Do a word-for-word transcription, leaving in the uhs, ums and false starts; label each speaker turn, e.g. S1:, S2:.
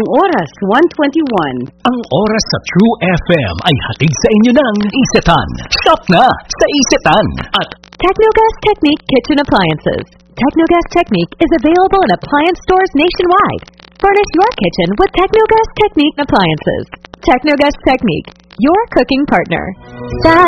S1: oras, one twenty-one.
S2: Ang oras sa True F M ay hatid sa inyo ng Isetan. Shop na sa Isetan. At
S3: Technogas Technique Kitchen Appliances. Technogas Technique is available in appliance stores nationwide. Furnish your kitchen with Technogas Technique appliances. Technogas Technique, your cooking partner.